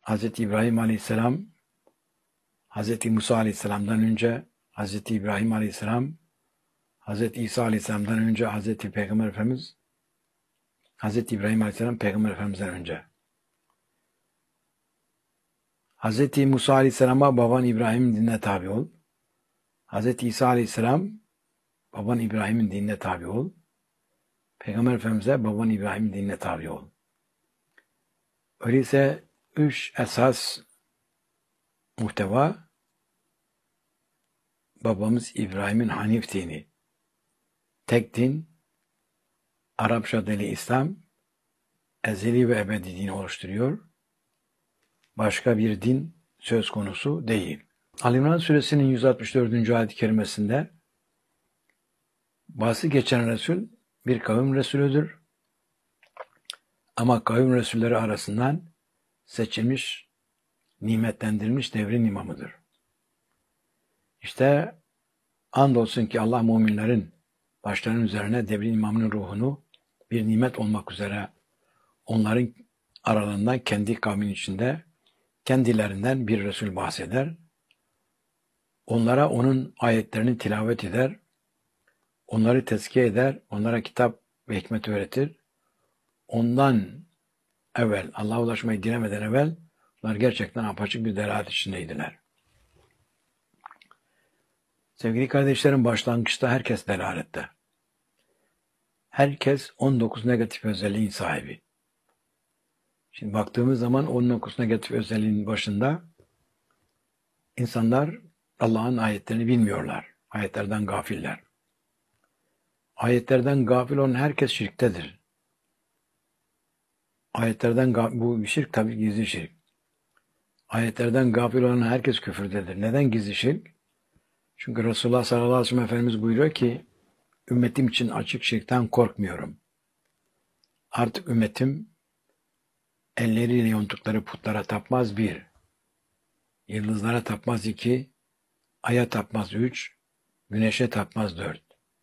Hz. İbrahim Aleyhisselam, Hz. Musa Aleyhisselam'dan önce, Hz. İbrahim Aleyhisselam, Hz. İsa Aleyhisselam'dan önce, Hz. Peygamber Efendimiz, Hz. İbrahim Aleyhisselam Peygamber Efendimiz'den önce. Hz. Musa Aleyhisselam'a baban İbrahim'in dinine tabi ol. Hz. İsa Aleyhisselam baban İbrahim'in dinine tabi ol. Peygamber Efendimiz'e baban İbrahim'in dinine tabi ol. Öyleyse 3 esas muhteva babamız İbrahim'in Hanif dini. Tek din, Arapça dili İslam, ezeli ve ebedi dini oluşturuyor. Başka bir din söz konusu değil. Ali İmran suresinin 164. ayet-i kerimesinde bahsi geçen Resul bir kavim Resulüdür. Ama kavim Resulleri arasından seçilmiş, nimetlendirilmiş devrin imamıdır. İşte andolsun ki Allah müminlerin başlarının üzerine devrin imamının ruhunu bir nimet olmak üzere onların aralarından kendi kavmin içinde kendilerinden bir Resul bahseder. Onlara onun ayetlerini tilavet eder. Onları tezkiye eder. Onlara kitap ve hikmet öğretir. Ondan evvel, Allah'a ulaşmayı dilemeden evvel onlar gerçekten apaçık bir delalet içindeydiler. Sevgili kardeşlerim, başlangıçta herkes delalette. Herkes 19 negatif özelliğin sahibi. Şimdi baktığımız zaman 19 negatif özelliğin başında insanlar Allah'ın ayetlerini bilmiyorlar. Ayetlerden gafiller. Ayetlerden gafil olan herkes şirktedir. Bu şirk tabii gizli şirk. Ayetlerden gafil olan herkes küfürdedir. Neden gizli şirk? Çünkü Resulullah sallallahu aleyhi ve sellem Efendimiz buyuruyor ki ümmetim için açık şirkten korkmuyorum. Artık ümmetim elleriyle yonttukları putlara tapmaz 1, yıldızlara tapmaz 2, aya tapmaz 3, güneşe tapmaz 4.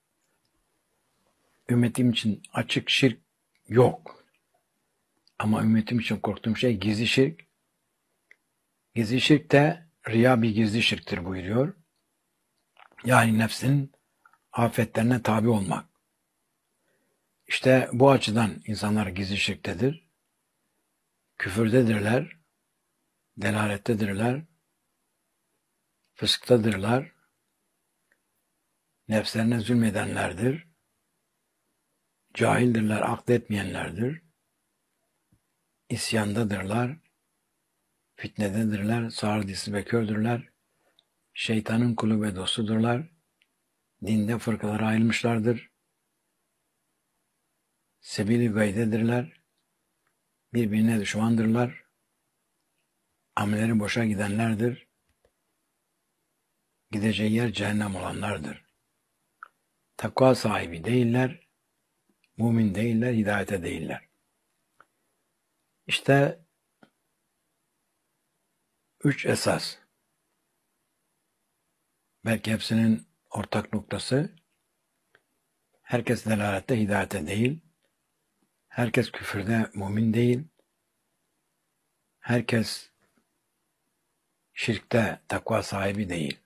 Ümmetim için açık şirk yok. Ama ümmetim için korktuğum şey gizli şirk. Gizli şirk de riya bir gizli şirktir buyuruyor. Yani nefsin afetlerine tabi olmak. İşte bu açıdan insanlar gizli şirktedir. Küfürdedirler, delalettedirler, fısktadırlar, nefslerine zulmedenlerdir, cahildirler, akletmeyenlerdir, isyandadırlar, fitnededirler, sağır dilsiz ve kördürler, şeytanın kulu ve dostudurlar, dinde fırkalara ayrılmışlardır, sebil-i gaydedirler, birbirine düşmandırlar, amelleri boşa gidenlerdir, gideceği yer cehennem olanlardır. Takva sahibi değiller, mümin değiller, hidayete değiller. İşte 3 esas. Belki hepsinin ortak noktası, herkes delalette, hidayete değil, herkes küfürde, mümin değil, herkes şirkte, takva sahibi değil.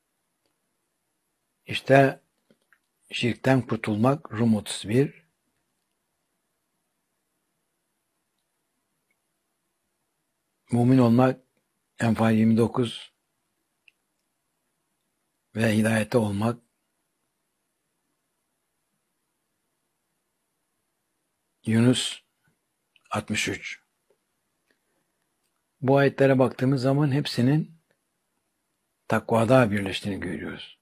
İşte şirkten kurtulmak Rum 31, mümin olmak Enfal 29 ve hidayette olmak Yunus 63. Bu ayetlere baktığımız zaman hepsinin takvada birleştiğini görüyoruz.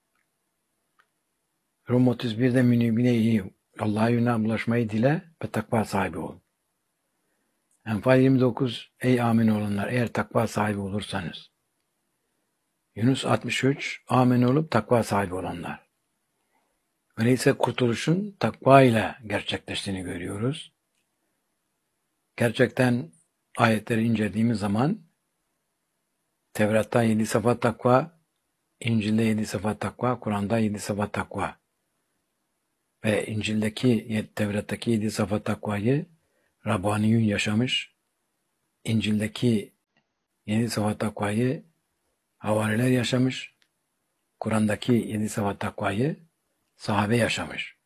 Rum 31'de münibine Allah'a yönelik ulaşmayı dile ve takva sahibi ol. Enfal 29 ey amin olanlar eğer takva sahibi olursanız. Yunus 63 amin olup takva sahibi olanlar. Öyleyse kurtuluşun takva ile gerçekleştiğini görüyoruz. Gerçekten ayetleri incelediğimiz zaman Tevrat'ta 7 sıfat takva, İncil'de 7 sıfat takva, Kur'an'da 7 sıfat takva. Ve İncil'deki, Tevrat'taki 7 sıfat takvayı Rabbaniyun yaşamış, İncil'deki Yedi sıfat takvayı havariler yaşamış. Kur'an'daki yedi sıfat takvayı sahabe yaşamış.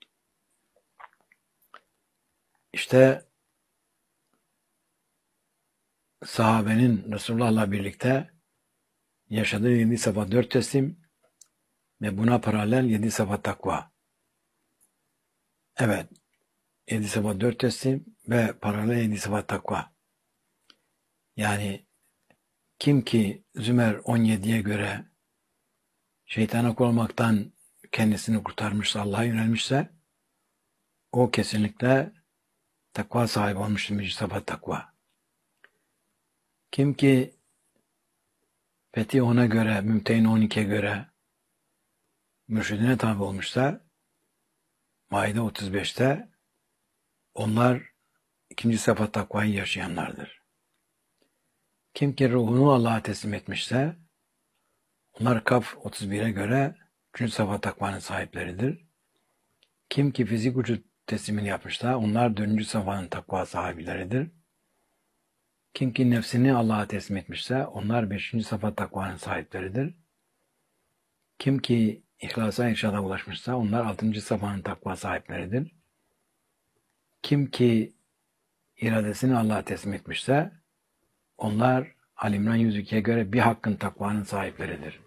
İşte sahabenin Resulullah'la birlikte yaşadığı yedi sıfat dört teslim ve buna paralel yedi sıfat takva. Evet, yedi sıfat dört teslim ve paralel yedi sıfat takva. Yani kim ki Zümer 17'ye göre şeytana kul olmaktan kendisini kurtarmışsa, Allah'a yönelmişse o kesinlikle takva sahibi olmuştur. Mücizat takva. Kim ki Fethi 10'a göre, Mümtehin 12'ye göre mürşidine tabi olmuşsa Maide 35'te onlar ikinci sıfat takvayı yaşayanlardır. Kim ki ruhunu Allah'a teslim etmişse onlar Kaf 31'e göre üçüncü sıfat takvanın sahipleridir. Kim ki fizik vücut teslimini yapmışsa onlar dördüncü sıfatın takva sahibileridir. Kim ki nefsini Allah'a teslim etmişse onlar beşinci sıfat takvanın sahipleridir. Kim ki ihlasa irşada ulaşmışsa onlar altıncı sıfatın takva sahipleridir. Kim ki iradesini Allah'a teslim etmişse onlar Ali İmran 102'ye göre bir hakkın takvanın sahipleridir.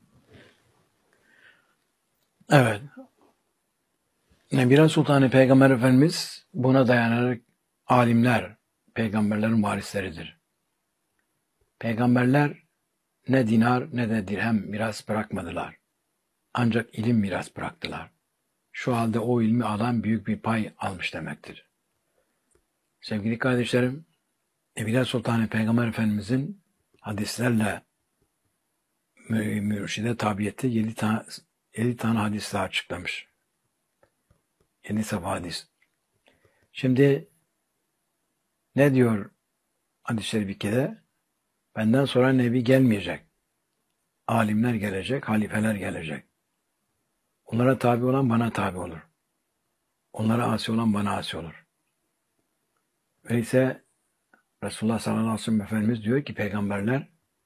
Evet. Nebira Sultanı Peygamber Efendimiz buna dayanarak alimler, peygamberlerin varisleridir. Peygamberler ne dinar ne de dirhem miras bırakmadılar. Ancak ilim miras bıraktılar. Şu halde o ilmi alan büyük bir pay almış demektir. Sevgili kardeşlerim, Nebira Sultanı Peygamber Efendimizin hadislerle mürşide tabiyeti 7 tane hadisle açıklamış. 7 sayfa hadis. Şimdi ne diyor hadis-i şerifde? Benden sonra Nebi gelmeyecek. Alimler gelecek, halifeler gelecek. Onlara tabi olan bana tabi olur. Onlara asi olan bana asi olur. Öyleyse Resulullah sallallahu aleyhi ve sellem Efendimiz diyor ki peygamberler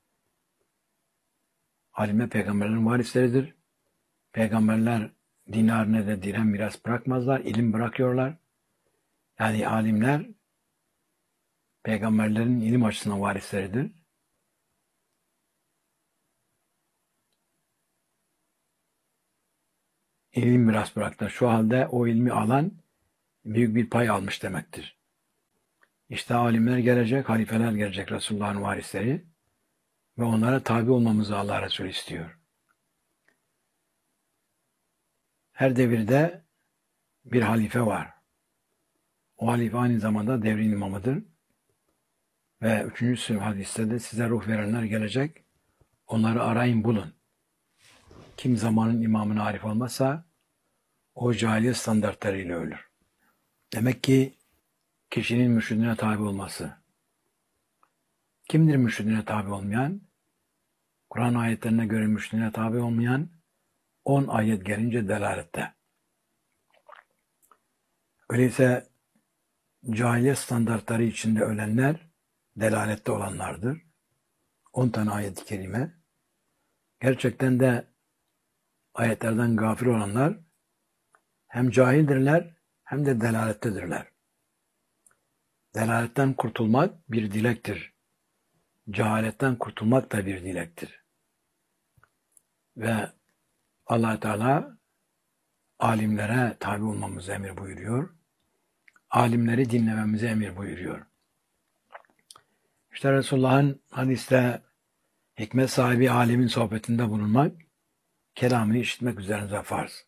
alimler peygamberlerin varisleridir. Peygamberler dinar ne de dirhem miras bırakmazlar, ilim bırakıyorlar. Yani alimler peygamberlerin ilim açısından varisleridir. İlim miras bıraktılar. Şu halde o ilmi alan büyük bir pay almış demektir. İşte alimler gelecek, halifeler gelecek, Resulullah'ın varisleri ve onlara tabi olmamızı Allah Resulü istiyor. Her devirde bir halife var. O halife aynı zamanda devrin imamıdır. Ve 3. hadiste de size ruh verenler gelecek. Onları arayın bulun. Kim zamanın imamına arif olmazsa o cahiliyet standartlarıyla ölür. Demek ki kişinin mürşidine tabi olması. Kimdir mürşidine tabi olmayan? Kur'an ayetlerine göre mürşidine tabi olmayan 10 ayet gelince delalette. Öyleyse cahiliyet standartları içinde ölenler delalette olanlardır. 10 tane ayet-i kerime. Gerçekten de ayetlerden gafil olanlar hem cahildirler hem de delalettedirler. Delaletten kurtulmak bir dilektir. Cehaletten kurtulmak da bir dilektir. Ve Allah Teala alimlere tabi olmamızı emir buyuruyor. Alimleri dinlememizi emir buyuruyor. İşte Resulullah'ın hadiste hikmet sahibi alimin sohbetinde bulunmak, kelamını işitmek üzerinize farz.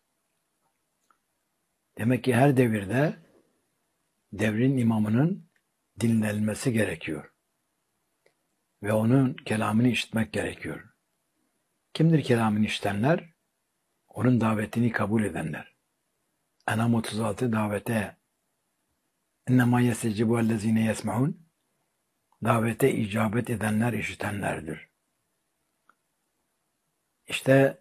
Demek ki her devirde devrin imamının dinlenmesi gerekiyor. Ve onun kelamını işitmek gerekiyor. Kimdir kelamını işitenler? Onun davetini kabul edenler. Enam 36 davete اِنَّمَا يَسَجِبُ الَّذ۪ينَ يَسْمَعُونَ davete icabet edenler, işitenlerdir. İşte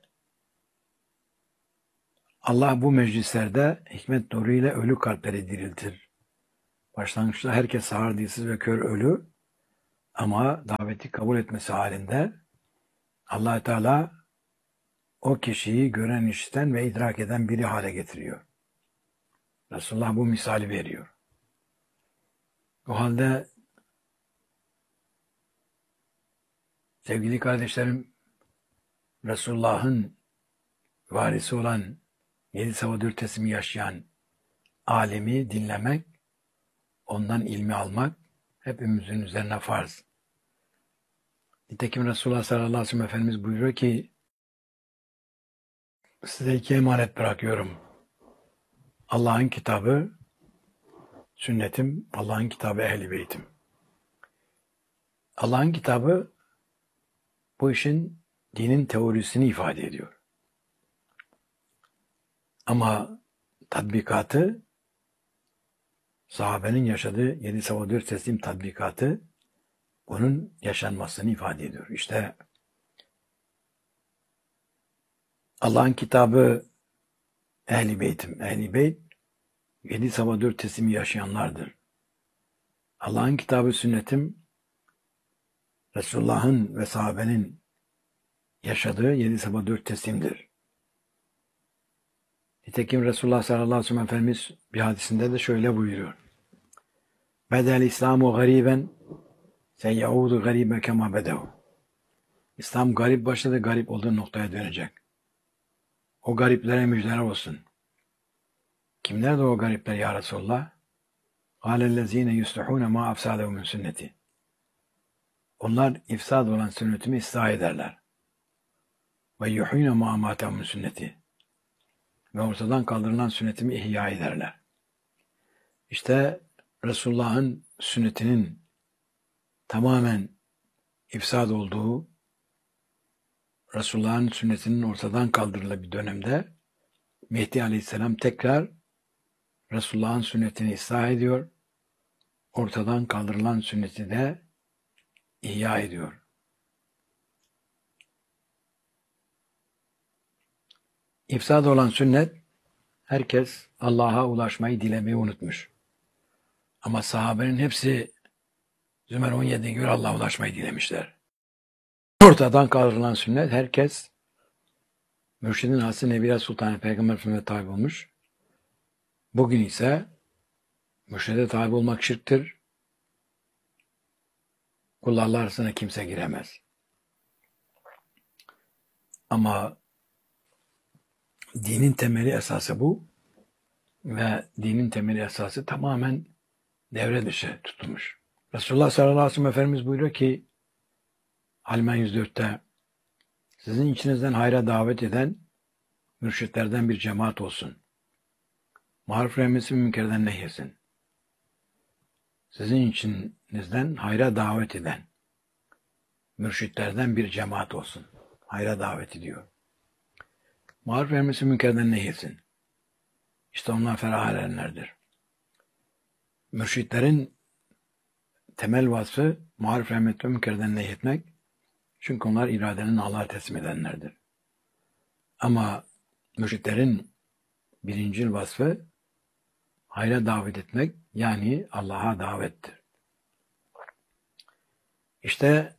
Allah bu meclislerde hikmet nuruyla ölü kalpleri diriltir. Başlangıçta herkes sağır, dilsiz ve kör ölü, Ama daveti kabul etmesi halinde Allah Teala o kişiyi gören, işiten ve idrak eden biri hale getiriyor. Resulullah bu misali veriyor. O halde sevgili kardeşlerim, Resulullah'ın varisi olan 7 sabah 4 teslimi yaşayan alemi dinlemek, ondan ilmi almak hepimizin üzerine farz. Nitekim Resulullah sallallahu aleyhi ve sellem Efendimiz buyuruyor ki size 2 emanet bırakıyorum. Allah'ın kitabı, sünnetim, Allah'ın kitabı, ehl-i beytim. Allah'ın kitabı bu işin dinin teorisini ifade ediyor. Ama tatbikatı, sahabenin yaşadığı 7 sabah 4 teslim tatbikatı bunun yaşanmasını ifade ediyor. İşte Allah'ın kitabı ehl-i beytim. Ehl-i beyt 7 sabah 4 teslimi yaşayanlardır. Allah'ın kitabı sünnetim Resulullah'ın ve sahabenin yaşadığı 7 sabah 4 teslimdir. Nitekim Resulullah sallallahu aleyhi ve sellem Efendimiz bir hadisinde de şöyle buyuruyor. Bedel İslamu gariben seyaudu garibe kema bedev. İslam garip başladı, garip olduğu noktaya dönecek. O gariplere müjdeler olsun. Kimler de o garipler ya Resulullah? Kâlellezîne yuslihûne mâ afsâdehu min sünneti. Onlar ifsad olan sünnetimi ıslah ederler. Ve yuhîne mâ amâtehu min sünneti. Ve ortadan kaldırılan sünnetimi ihya ederler. İşte Resulullah'ın sünnetinin tamamen ifsad olduğu, Resulullah'ın sünnetinin ortadan kaldırıldığı bir dönemde Mehdi Aleyhisselam tekrar Resulullah'ın sünnetini ıslah ediyor, ortadan kaldırılan sünneti de ihya ediyor. İfsad olan sünnet, herkes Allah'a ulaşmayı dilemeyi unutmuş. Ama sahabenin hepsi Zümer 17'ye göre Allah'a ulaşmayı dilemişler. Ortadan kaldırılan sünnet, herkes Mürşidin Hasri Nebire Sultanı Peygamber Efendimiz'e tabi olmuş. Bugün ise mürşide tabi olmak şirktir. Kullarla arasına kimse giremez. Ama dinin temeli esası bu ve dinin temeli esası tamamen devre dışı tutulmuş. Resulullah sallallahu aleyhi ve sellem Efendimiz buyuruyor ki Alimen 104'te sizin içinizden hayra davet eden mürşitlerden bir cemaat olsun. Maruf emretsin, münkerden nehyesin. Sizin içinizden hayra davet eden mürşitlerden bir cemaat olsun. Hayra davet ediyor. Maruf emretsin, münkerden nehyesin. İşte onlar ferah erenlerdir. Mürşitlerin temel vasfı maruf emret ve münkerden nehyetmek. Çünkü onlar iradenin Allah'a teslim edenlerdir. Ama mürşitlerin birincil vasfı hayra davet etmek, yani Allah'a davettir. İşte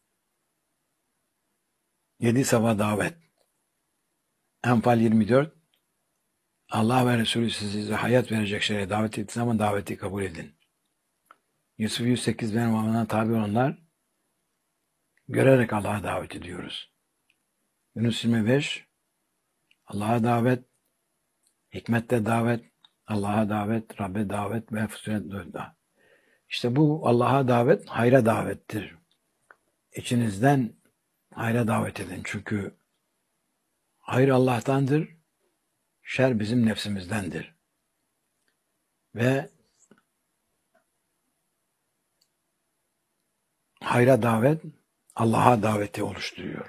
7 sabah davet. Enfal 24, Allah ve Resulü size hayat verecek şeye davet ettiği zaman daveti kabul edin. Yusuf 108 benim amına tabi olanlar görerek Allah'a davet ediyoruz. Yunus 25, Allah'a davet, hikmette davet, Allah'a davet, Rabbe davet ve Fusilet davet. İşte bu Allah'a davet, hayra davettir. İçinizden hayra davet edin. Çünkü hayır Allah'tandır, şer bizim nefsimizdendir. Ve hayra davet, Allah'a daveti oluşturuyor.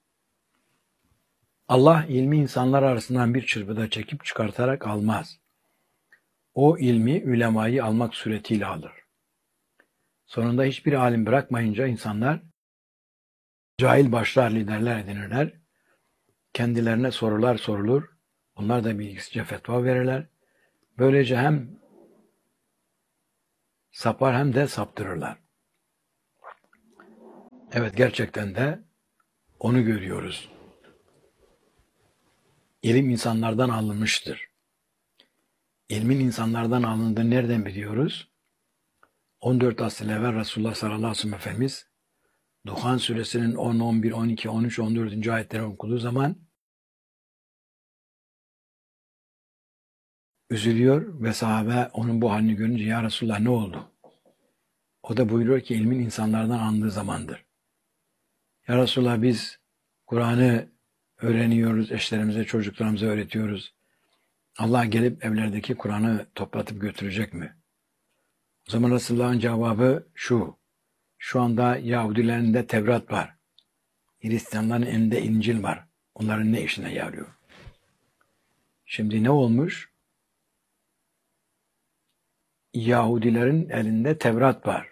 Allah ilmi insanlar arasından bir çırpıda çekip çıkartarak almaz. O ilmi ülemayı almak suretiyle alır. Sonunda hiçbir alim bırakmayınca insanlar cahil başlar, liderler edinirler. Kendilerine sorular sorulur. Onlar da bilgisizce fetva verirler. Böylece hem sapar hem de saptırırlar. Evet, gerçekten de onu görüyoruz. İlim insanlardan alınmıştır. İlmin insanlardan alındığını nereden biliyoruz? 14 asır evvel Resulullah sallallahu aleyhi ve sellem Efendimiz Duhan suresinin 10, 11, 12, 13, 14. ayetleri okuduğu zaman üzülüyor ve sahabe onun bu halini görünce ya Resulullah ne oldu? O da buyuruyor ki ilmin insanlardan alındığı zamandır. Ya Resulullah biz Kur'an'ı öğreniyoruz, eşlerimize, çocuklarımıza öğretiyoruz. Allah gelip evlerdeki Kur'an'ı toplatıp götürecek mi? O zaman Resulullah'ın cevabı şu. Şu anda Yahudilerin de Tevrat var. Hristiyanların elinde İncil var. Onların ne işine yarıyor? Şimdi ne olmuş? Yahudilerin elinde Tevrat var.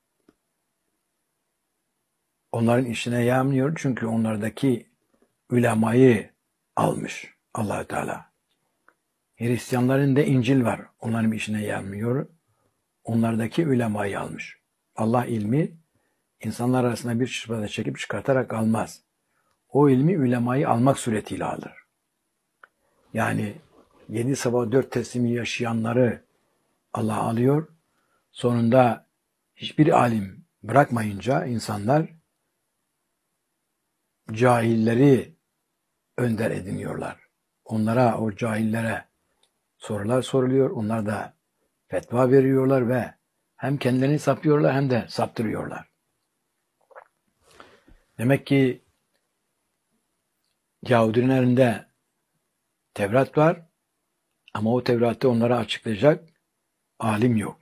Onların işine yaramıyor çünkü onlardaki ulemayı almış Allah Teala. Hristiyanların da İncil var. Onların işine yaramıyor. Onlardaki ulemayı almış. Allah ilmi insanlar arasında bir çırpıda çekip çıkartarak almaz. O ilmi ulemayı almak suretiyle alır. Yani 7 sabah 4 teslimi yaşayanları Allah alıyor. Sonunda hiçbir alim bırakmayınca insanlar cahilleri önder ediniyorlar. Onlara, o cahillere sorular soruluyor. Onlar da fetva veriyorlar ve hem kendilerini sapıyorlar hem de saptırıyorlar. Demek ki Yahudilerin elinde Tevrat var ama o Tevrat'ı onlara açıklayacak alim yok.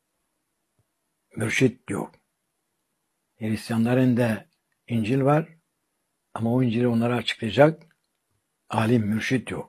Mürşit yok. Hristiyanların da İncil var ama o İncil'i onlara açıklayacak alim, mürşit yok.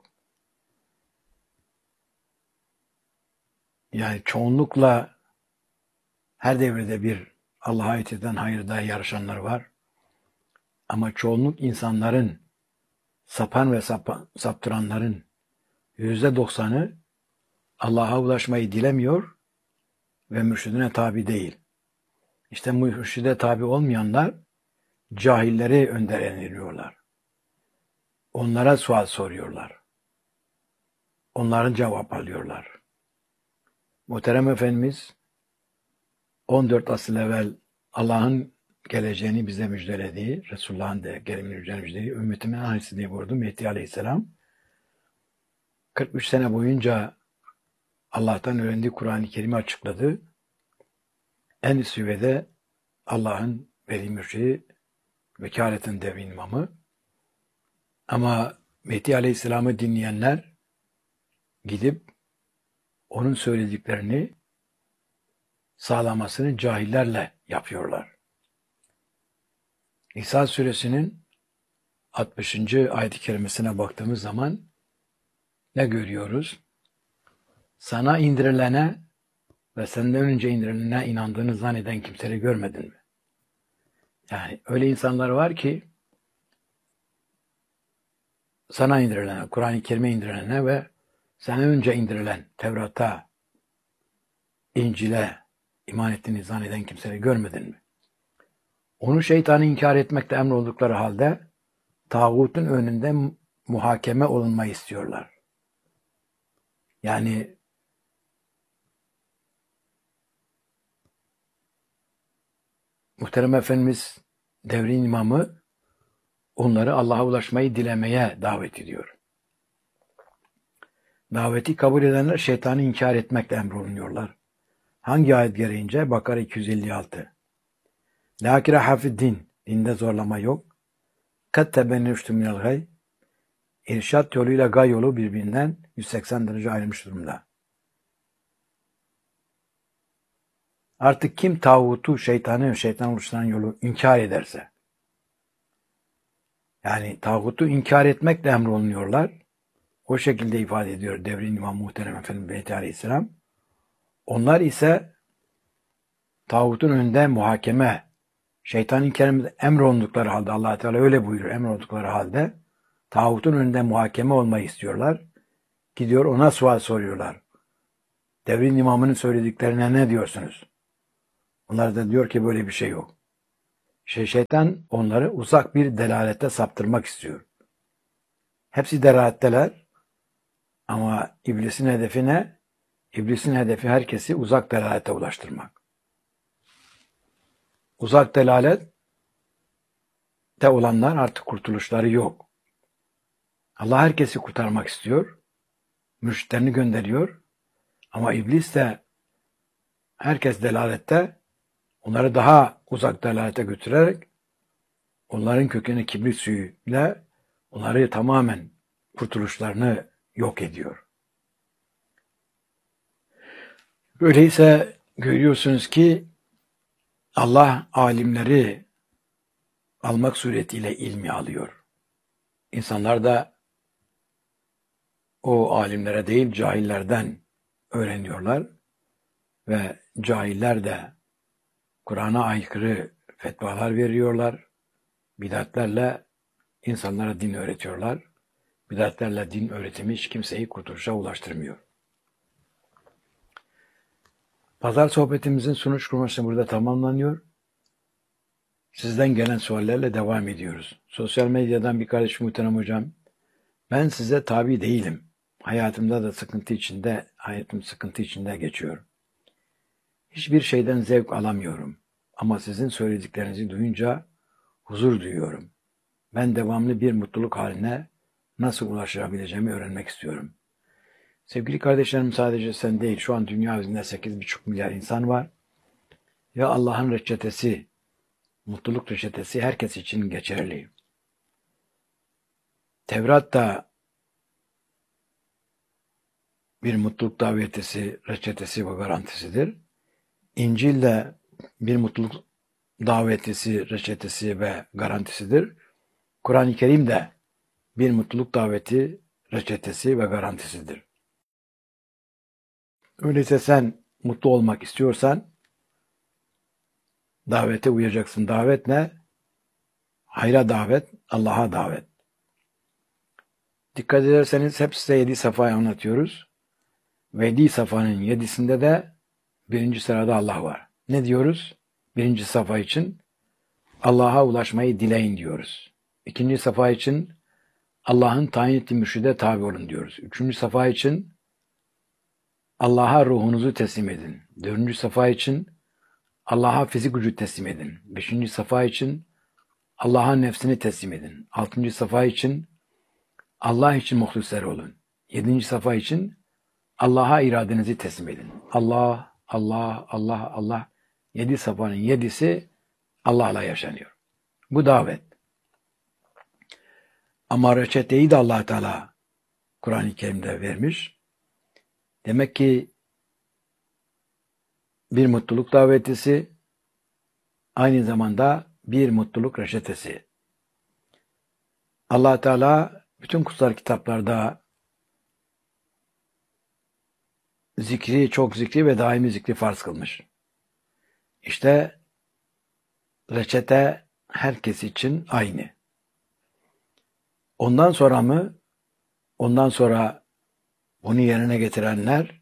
Yani çoğunlukla her devirde bir Allah'a ait eden hayırda yarışanlar var. Ama çoğunluk insanların sapan ve saptıranların %90'ı Allah'a ulaşmayı dilemiyor ve mürşidine tabi değil. İşte mürşide tabi olmayanlar cahilleri önder ediliyorlar. Onlara sual soruyorlar. Onların cevap alıyorlar. Muhterem Efendimiz 14 asıl evvel Allah'ın geleceğini bize müjdelediği, Resulullah'ın da geleceğini müjdelediği, ümmetimin aynısı diye buyurdu Mehdi Aleyhisselam. 43 sene boyunca Allah'tan öğrendiği Kur'an-ı Kerim'i açıkladı. En üst seviyede Allah'ın veli mürşidi, vekaletin devrin imamı. Ama Mehdi Aleyhisselam'ı dinleyenler gidip onun söylediklerini sağlamasını cahillerle yapıyorlar. İsa suresinin 60. ayet-i kerimesine baktığımız zaman ne görüyoruz? Sana indirilene ve senden önce indirilene inandığını zanneden kimseleri görmedin mi? Yani öyle insanlar var ki sana indirilene, Kur'an-ı Kerim'e indirilene ve senden önce indirilen Tevrat'a, İncil'e iman ettiğini zanneden kimseleri görmedin mi? Onu şeytanı inkar etmekle emroldukları halde tağutun önünde muhakeme olunmayı istiyorlar. Yani Muhterem Efendimiz devrin imamı onları Allah'a ulaşmayı dilemeye davet ediyor. Daveti kabul edenler şeytanı inkar etmekle emrolunuyorlar. Hangi ayet gereğince? Bakara 256. La ikrahe fi'd-din. Dinde zorlama yok. Kad tebenneştü minel gay. İrşad yoluyla gay yolu birbirinden 180 derece ayrılmış durumda. Artık kim tağutu, şeytan oluşturan yolu inkar ederse, yani tağutu inkar etmekle emrolunuyorlar. O şekilde ifade ediyor devrin İmam Muhterem Efendimiz Mehdi Aleyhisselam. Onlar ise tağutun önünde muhakeme, şeytanın kerimde emrolundukları halde, Allah Teala öyle buyuruyor, emrolundukları halde tağutun önünde muhakeme olmayı istiyorlar. Gidiyor ona sual soruyorlar. Devrin imamının söylediklerine ne diyorsunuz? Onlar da diyor ki böyle bir şey yok. Şeytan onları uzak bir delalete saptırmak istiyor. Hepsi delaletteler ama iblisin hedefi ne? İblisin hedefi herkesi uzak delalete ulaştırmak. Uzak delalette olanlar artık kurtuluşları yok. Allah herkesi kurtarmak istiyor. Mürşitlerini gönderiyor. Ama iblis de herkes delalette, onları daha uzak delalete götürerek onların kökeni kibrit suyuyla onları tamamen kurtuluşlarını yok ediyor. Öyleyse görüyorsunuz ki Allah alimleri almak suretiyle ilmi alıyor. İnsanlar da o alimlere değil cahillerden öğreniyorlar ve cahiller de Kur'an'a aykırı fetvalar veriyorlar. Bidatlerle insanlara din öğretiyorlar. Bidatlerle din öğretimi hiç kimseyi kurtuluşa ulaştırmıyor. Pazar sohbetimizin sonuç kurması burada tamamlanıyor. Sizden gelen suallerle devam ediyoruz. Sosyal medyadan bir kardeşim Muhterem Hocam, ben size tabi değilim. Hayatımda da hayatım sıkıntı içinde geçiyor. Hiçbir şeyden zevk alamıyorum. Ama sizin söylediklerinizi duyunca huzur duyuyorum. Ben devamlı bir mutluluk haline nasıl ulaşabileceğimi öğrenmek istiyorum. Sevgili kardeşlerim, sadece sen değil, şu an dünya üzerinde 8,5 milyar insan var. Ve Allah'ın reçetesi, mutluluk reçetesi herkes için geçerli. Tevrat da bir mutluluk davetisi, reçetesi ve garantisidir. İncil de bir mutluluk davetisi, reçetesi ve garantisidir. Kur'an-ı Kerim de bir mutluluk daveti, reçetesi ve garantisidir. Öyleyse sen mutlu olmak istiyorsan davete uyacaksın. Davet ne? Hayra davet, Allah'a davet. Dikkat ederseniz hep size 7 safhayı anlatıyoruz. Ve 7 safhanın 7'sinde de 1. sırada Allah var. Ne diyoruz? 1. safha için Allah'a ulaşmayı dileyin diyoruz. 2. safha için Allah'ın tayin ettiği mürşide tabi olun diyoruz. 3. safha için Allah'a ruhunuzu teslim edin. 4. safha için Allah'a fizik gücü teslim edin. 5. safha için Allah'a nefsini teslim edin. 6. safha için Allah için muhlisler olun. 7. safha için Allah'a iradenizi teslim edin. Allah, Allah, Allah, Allah. 7 safhanın 7'si Allah'la yaşanıyor. Bu davet. Ama reçeteyi de Allah Teala Kur'an-ı Kerim'de vermiş. Demek ki bir mutluluk davetisi aynı zamanda bir mutluluk reçetesi. Allah Teala bütün kutsal kitaplarda çok zikri ve daimi zikri farz kılmış. İşte reçete herkes için aynı. Ondan sonra mı? Ondan sonra bunu yerine getirenler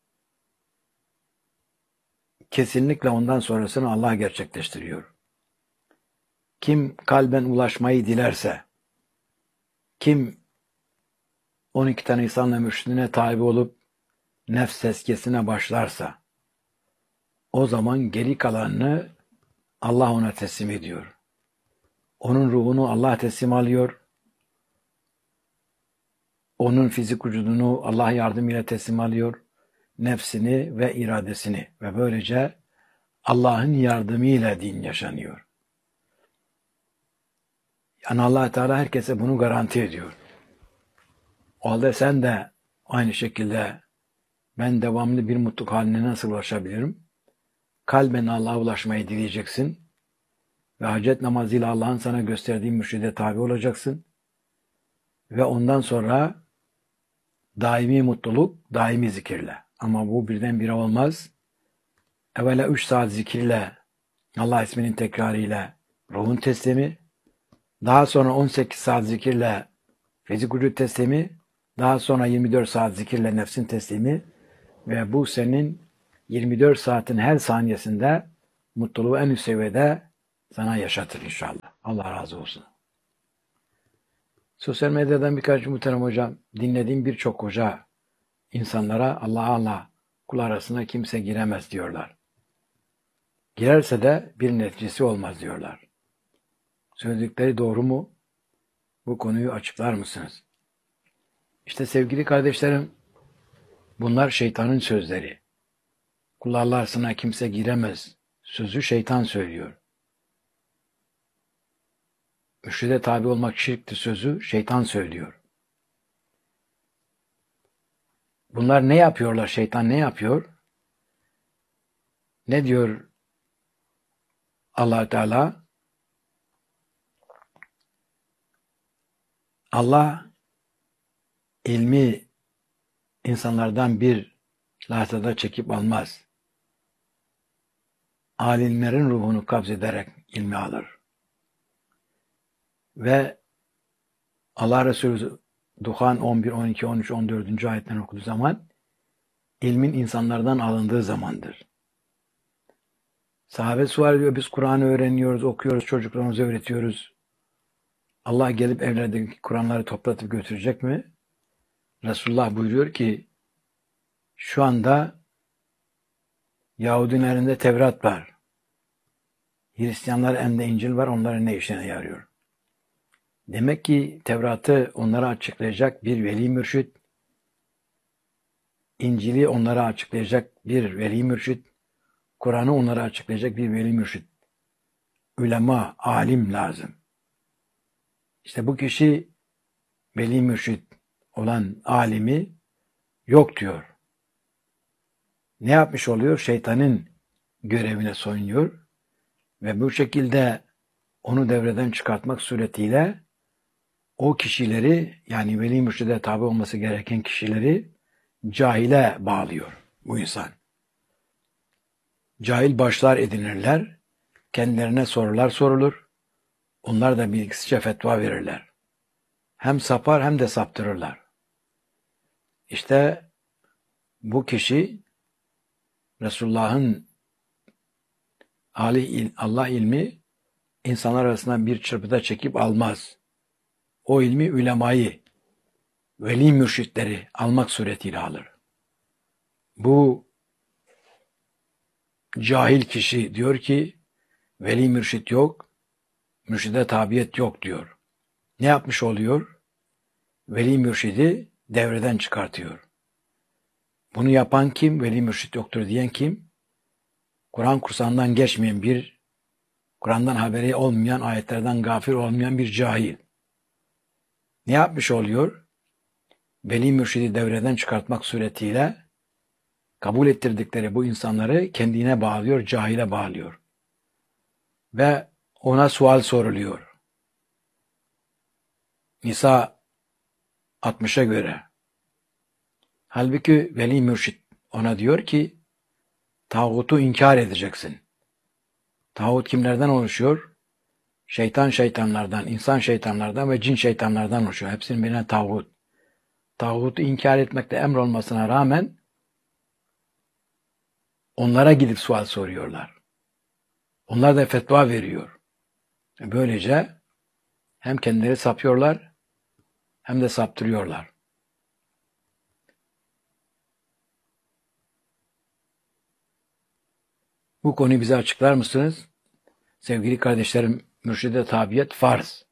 kesinlikle ondan sonrasını Allah gerçekleştiriyor. Kim kalben ulaşmayı dilerse, kim 12 tane insanla mürşidine tabi olup nefs tezkiyesine başlarsa, o zaman geri kalanını Allah ona teslim ediyor. Onun ruhunu Allah teslim alıyor. Onun fizik vücudunu Allah yardımıyla teslim alıyor. Nefsini ve iradesini ve böylece Allah'ın yardımıyla din yaşanıyor. Yani Allah Teala herkese bunu garanti ediyor. O halde sen de aynı şekilde ben devamlı bir mutluluk haline nasıl ulaşabilirim? Kalben Allah'a ulaşmayı dileyeceksin ve hacet namazıyla Allah'ın sana gösterdiği mürşide tabi olacaksın ve ondan sonra daimi mutluluk, daimi zikirle. Ama bu birdenbire olmaz. Evvela 3 saat zikirle, Allah isminin tekrarıyla ruhun teslimi, daha sonra 18 saat zikirle fizik vücut teslimi, daha sonra 24 saat zikirle nefsin teslimi ve bu senin 24 saatin her saniyesinde mutluluğu en üst seviyede sana yaşatır inşallah. Allah razı olsun. Sosyal medyadan birkaç muhterem hocam, dinlediğim birçok hoca insanlara Allah Allah kul arasına kimse giremez diyorlar. Girerse de bir neticesi olmaz diyorlar. Söyledikleri doğru mu? Bu konuyu açıklar mısınız? İşte sevgili kardeşlerim, bunlar şeytanın sözleri. Kul arasına kimse giremez sözü şeytan söylüyor. Mürşide tabi olmak şirktir sözü şeytan söylüyor. Bunlar ne yapıyorlar? Şeytan ne yapıyor? Ne diyor Allah Teala? Allah ilmi insanlardan bir lahzada çekip almaz. Alimlerin ruhunu kabzederek ilmi alır. Ve Allah Resulü Duhan 11, 12, 13, 14. ayetten okuduğu zaman ilmin insanlardan alındığı zamandır. Sahabe sual ediyor, biz Kur'an'ı öğreniyoruz, okuyoruz, çocuklarımıza öğretiyoruz. Allah gelip evlerdeki Kur'anları toplatıp götürecek mi? Resulullah buyuruyor ki şu anda Yahudilerin elinde Tevrat var. Hristiyanlar elinde İncil var, onların ne işine yarıyor? Demek ki Tevrat'ı onlara açıklayacak bir veli mürşit, İncil'i onlara açıklayacak bir veli mürşit, Kur'an'ı onlara açıklayacak bir veli mürşit, ulema, alim lazım. İşte bu kişi veli mürşit olan alimi yok diyor. Ne yapmış oluyor? Şeytanın görevine soyunuyor ve bu şekilde onu devreden çıkartmak suretiyle o kişileri, yani veli mürşide tabi olması gereken kişileri cahile bağlıyor bu insan. Cahil başlar edinirler, kendilerine sorular sorulur, onlar da bilgisizce fetva verirler. Hem sapar hem de saptırırlar. İşte bu kişi Resulullah'ın Allah ilmi insanlar arasından bir çırpıda çekip almaz. O ilmi ulemayı, veli mürşitleri almak suretiyle alır. Bu cahil kişi diyor ki veli mürşit yok, mürşide tabiyet yok diyor. Ne yapmış oluyor? Veli mürşidi devreden çıkartıyor. Bunu yapan kim? Veli mürşit yoktur diyen kim? Kur'an kursağından geçmeyen bir, Kur'an'dan haberi olmayan, ayetlerden gafil olmayan bir cahil. Ne yapmış oluyor? Veli mürşidi devreden çıkartmak suretiyle kabul ettirdikleri bu insanları kendine bağlıyor, cahile bağlıyor. Ve ona sual soruluyor. Nisa 60'a göre. Halbuki veli mürşit ona diyor ki tağutu inkar edeceksin. Tağut kimlerden oluşuyor? Şeytanlardan, insan şeytanlardan ve cin şeytanlardan oluşuyor. Hepsinin birine tağut. Tağutu inkar etmekte emrolmasına rağmen onlara gidip sual soruyorlar. Onlar da fetva veriyor. Böylece hem kendileri sapıyorlar hem de saptırıyorlar. Bu konuyu bize açıklar mısınız? Sevgili kardeşlerim, mürşide tabiyet farz.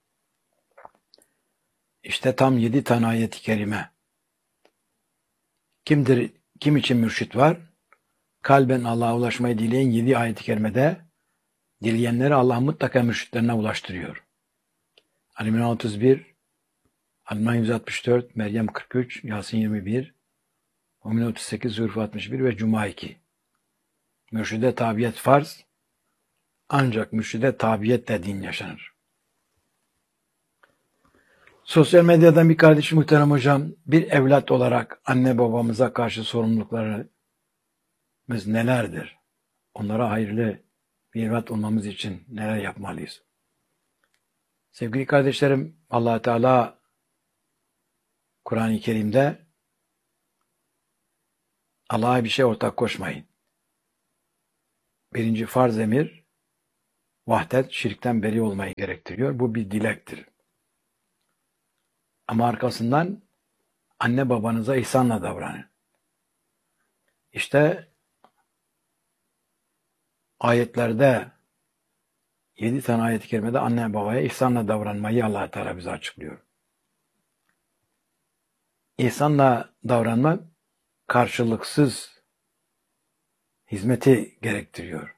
İşte tam 7 tane ayet-i kerime. Kim için mürşit var? Kalben Allah'a ulaşmayı dileyen 7 ayet-i kerimede dileyenleri Allah mutlaka mürşitlerine ulaştırıyor. Ali-İmran 31, Ali-İmran 164, Meryem 43, Yasin 21, Mümin 38, Zülfü 61 ve Cuma 2. Mürşide tabiyet farz, ancak mürşide tabiyetle din yaşanır. Sosyal medyadan bir kardeşim muhterem hocam, bir evlat olarak anne babamıza karşı sorumluluklarımız nelerdir? Onlara hayırlı bir evlat olmamız için neler yapmalıyız? Sevgili kardeşlerim, Allah Teala Kur'an-ı Kerim'de Allah'a bir şey ortak koşmayın. Birinci farz emir, vahdet, şirkten beri olmayı gerektiriyor. Bu bir dilektir. Ama arkasından anne babanıza ihsanla davranın. İşte ayetlerde 7 tane ayet-i kerimede anne babaya ihsanla davranmayı Allah Teala bize açıklıyor. İhsanla davranmak karşılıksız hizmeti gerektiriyor.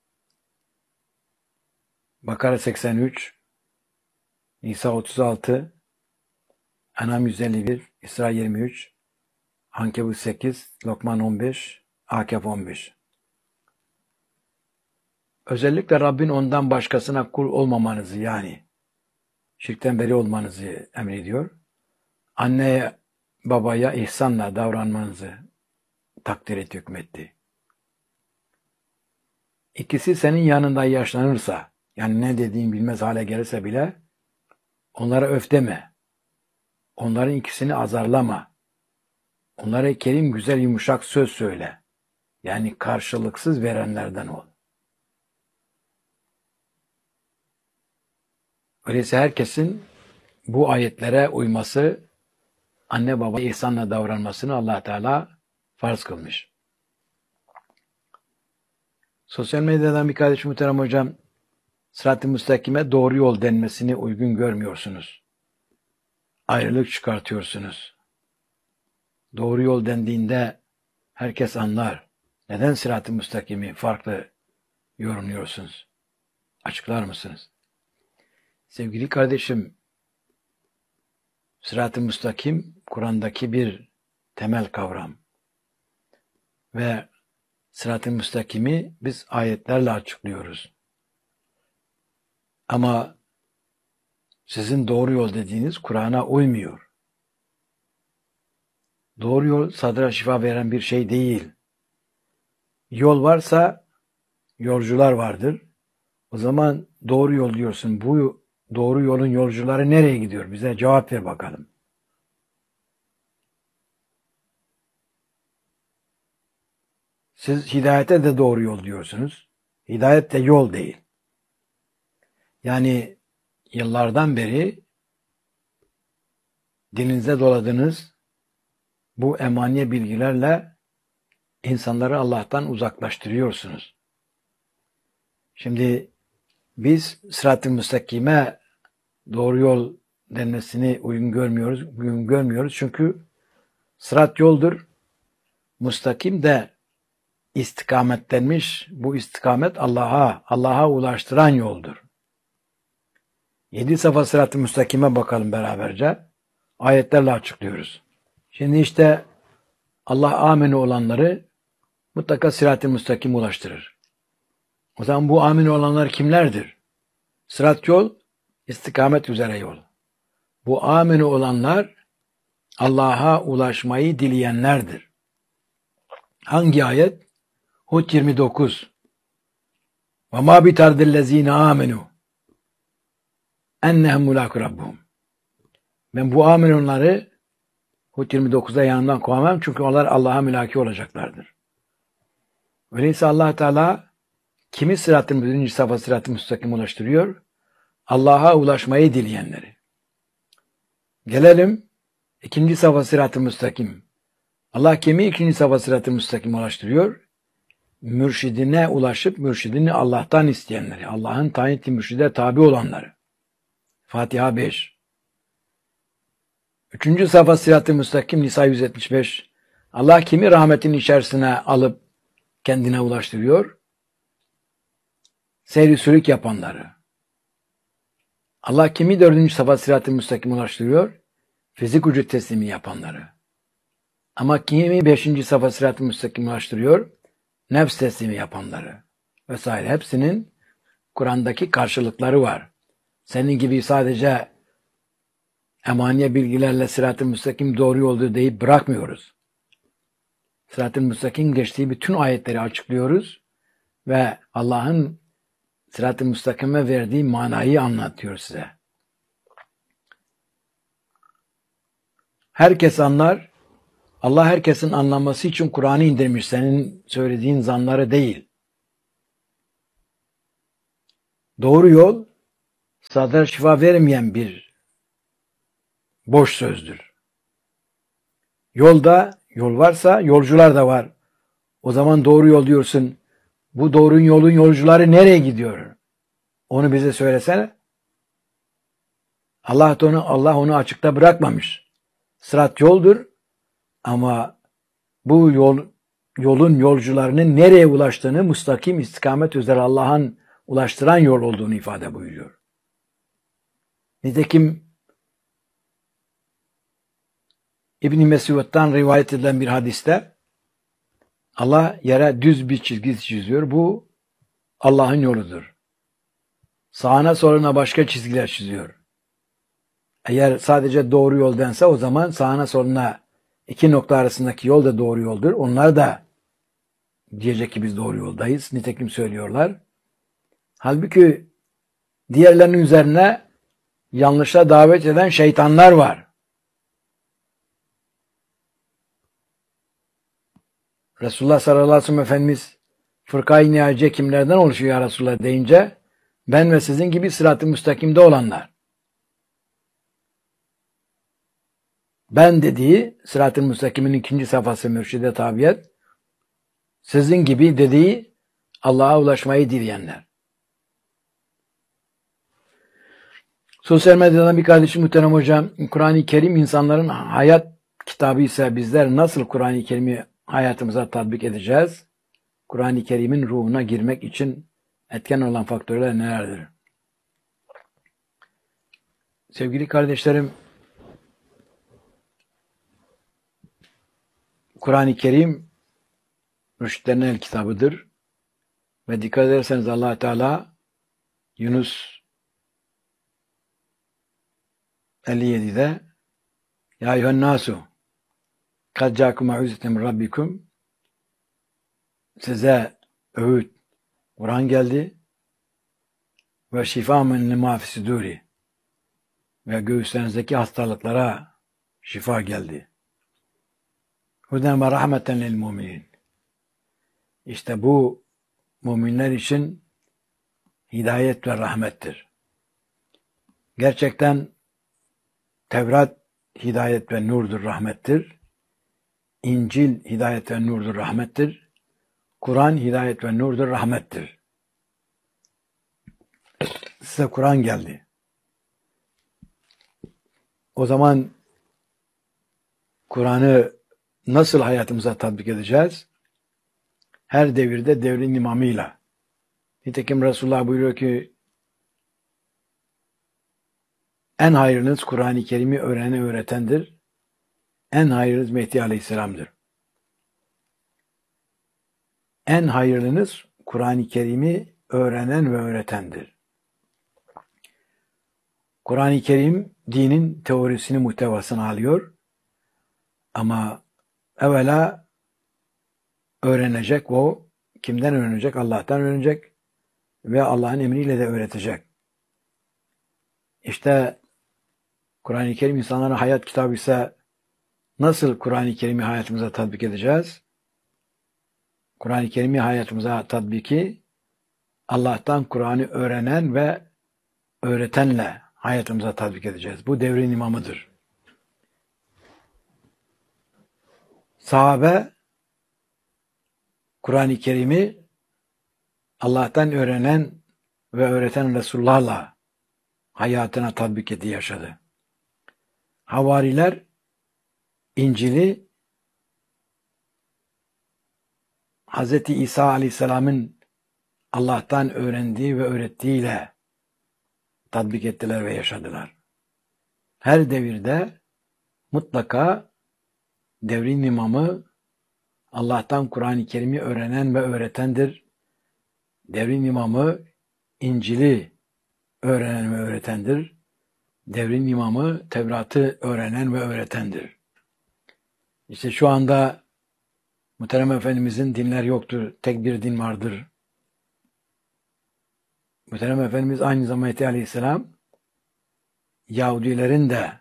Bakara 83, Nisa 36, En'am 151, İsra 23, Ankebut 8, Lokman 15, Akef 15. Özellikle Rabbin ondan başkasına kul olmamanızı, yani şirkten beri olmanızı emrediyor. Anneye, babaya ihsanla davranmanızı takdir et, hükmetti. İkisi senin yanında yaşlanırsa, yani ne dediğin bilmez hale gelirse bile onlara öf deme. Onların ikisini azarlama. Onlara kerim, güzel, yumuşak söz söyle. Yani karşılıksız verenlerden ol. Öyleyse herkesin bu ayetlere uyması, anne baba ihsanla davranmasını Allah Teala farz kılmış. Sosyal medyadan bir kardeş muhterem hocam, sırat-ı müstakime doğru yol denmesini uygun görmüyorsunuz. Ayrılık çıkartıyorsunuz. Doğru yol dendiğinde herkes anlar. Neden sırat-ı müstakimi farklı yorumluyorsunuz? Açıklar mısınız? Sevgili kardeşim, sırat-ı müstakim Kur'an'daki bir temel kavram. Ve sırat-ı müstakimi biz ayetlerle açıklıyoruz. Ama sizin doğru yol dediğiniz Kur'an'a uymuyor. Doğru yol sadra şifa veren bir şey değil. Yol varsa yolcular vardır. O zaman doğru yol diyorsun. Bu doğru yolun yolcuları nereye gidiyor? Bize cevap ver bakalım. Siz hidayete de doğru yol diyorsunuz. Hidayet de yol değil. Yani yıllardan beri dilinize doladığınız bu emaniye bilgilerle insanları Allah'tan uzaklaştırıyorsunuz. Şimdi biz sırat-ı müstakime doğru yol denmesini uygun görmüyoruz. Çünkü sırat yoldur. Müstakim de istikametlenmiş. Bu istikamet Allah'a ulaştıran yoldur. 7 safa sırat-ı müstakime bakalım beraberce. Ayetlerle açıklıyoruz. Şimdi işte Allah amini olanları mutlaka sırat-ı müstakime ulaştırır. O zaman bu amini olanlar kimlerdir? Sırat yol, istikamet üzere yol. Bu amini olanlar Allah'a ulaşmayı dileyenlerdir. Hangi ayet? Hud 29. وَمَا بِتَرْدِ الَّذ۪ينَ آمِنُوا اَنَّهُمْ مُلَاقُ رَبُّهُمْ. Ben bu amin onları Hud 29'da yanından kovamam çünkü onlar Allah'a mülaki olacaklardır. Öyleyse Allah Teala kimi birinci safa sırat-ı müstakim ulaştırıyor? Allah'a ulaşmayı dileyenleri. Gelelim ikinci safa sırat-ı müstakim. Allah kimi ikinci safa sırat-ı müstakim ulaştırıyor? Mürşidine ulaşıp mürşidini Allah'tan isteyenleri. Allah'ın tayin ettiği mürşide tabi olanları. Fatiha 5. Üçüncü safa sırat-ı müstakim Nisa 175. Allah kimi rahmetinin içerisine alıp kendine ulaştırıyor? Seyri sülük yapanları. Allah kimi dördüncü safa sırat-ı müstakim ulaştırıyor? Fizik vücut teslimi yapanları. Ama kimi beşinci safa sırat-ı müstakim ulaştırıyor? Nefs teslimi yapanları. Vesaire. Hepsinin Kur'an'daki karşılıkları var. Senin gibi sadece emaniye bilgilerle sırat-ı müstakim doğru yoldur deyip bırakmıyoruz. Sırat-ı müstakim geçtiği bütün ayetleri açıklıyoruz ve Allah'ın sırat-ı müstakime verdiği manayı anlatıyor size. Herkes anlar. Allah herkesin anlaması için Kur'an'ı indirmiş. Senin söylediğin zanları değil. Doğru yol sadra şifa vermeyen bir boş sözdür. Yol varsa yolcular da var. O zaman doğru yol diyorsun. Bu doğru yolun yolcuları nereye gidiyor? Onu bize söylesene. Allah onu açıkta bırakmamış. Sırat yoldur ama bu yolun yolcularının nereye ulaştığını müstakim istikamet üzere Allah'ın ulaştıran yol olduğunu ifade buyuruyor. Nitekim İbn Mesud'dan rivayet edilen bir hadiste Allah yere düz bir çizgi çiziyor. Bu Allah'ın yoludur. Sağına soluna başka çizgiler çiziyor. Eğer sadece doğru yol dense o zaman sağına soluna iki nokta arasındaki yol da doğru yoldur. Onlar da diyecek ki biz doğru yoldayız. Nitekim söylüyorlar. Halbuki diğerlerinin üzerine yanlışa davet eden şeytanlar var. Resulullah sallallahu aleyhi ve sellem Efendimiz fırkayı nihaciye kimlerden oluşuyor ya Resulullah deyince ben ve sizin gibi sırat-ı müstakimde olanlar. Ben dediği sırat-ı müstakimin ikinci safhası mürşide tabiyet. Sizin gibi dediği Allah'a ulaşmayı dileyenler. Sosyal medyadan bir kardeşim muhterem hocam, Kur'an-ı Kerim insanların hayat kitabı ise bizler nasıl Kur'an-ı Kerim'i hayatımıza tatbik edeceğiz? Kur'an-ı Kerim'in ruhuna girmek için etken olan faktörler nelerdir? Sevgili kardeşlerim, Kur'an-ı Kerim mürşitlerin el kitabıdır. Ve dikkat ederseniz Allah Teala Yunus 57'de Ya eyyühen nasu kad ca'akum mev'izetem min rabbikum size öğüt Kur'an geldi ve şifa min lima fi suduri ve göğüslerinizdeki hastalıklara şifa geldi. Huden ve rahmeten lil müminin. İşte bu müminler için hidayet ve rahmettir. Gerçekten Tevrat hidayet ve nurdur, rahmettir. İncil hidayet ve nurdur, rahmettir. Kur'an hidayet ve nurdur, rahmettir. Size Kur'an geldi. O zaman Kur'an'ı nasıl hayatımıza tatbik edeceğiz? Her devirde devrin imamıyla. Nitekim Resulullah buyuruyor ki en hayırlınız Kur'an-ı Kerim'i öğrenen öğretendir. En hayırlınız Mehdi Aleyhisselam'dır. En hayırlınız Kur'an-ı Kerim'i öğrenen ve öğretendir. Kur'an-ı Kerim dinin teorisini, muhtevasını alıyor. Ama evvela öğrenecek o. Kimden öğrenecek? Allah'tan öğrenecek. Ve Allah'ın emriyle de öğretecek. İşte Kur'an-ı Kerim insanlara hayat kitabı ise nasıl Kur'an-ı Kerim'i hayatımıza tatbik edeceğiz? Kur'an-ı Kerim'i hayatımıza tatbiki Allah'tan Kur'an'ı öğrenen ve öğretenle hayatımıza tatbik edeceğiz. Bu devrin imamıdır. Sahabe Kur'an-ı Kerim'i Allah'tan öğrenen ve öğreten Resulullah'la hayatına tatbik etti, yaşadı. Havariler İncil'i Hz. İsa Aleyhisselam'ın Allah'tan öğrendiği ve öğrettiğiyle tatbik ettiler ve yaşadılar. Her devirde mutlaka devrin imamı Allah'tan Kur'an-ı Kerim'i öğrenen ve öğretendir. Devrin imamı İncil'i öğrenen ve öğretendir. Devrin imamı Tevrat'ı öğrenen ve öğretendir. İşte şu anda Muhterem Efendimizin dinler yoktur, tek bir din vardır. Muhterem Efendimiz aynı zamanda Mehdi Aleyhisselam Yahudilerin de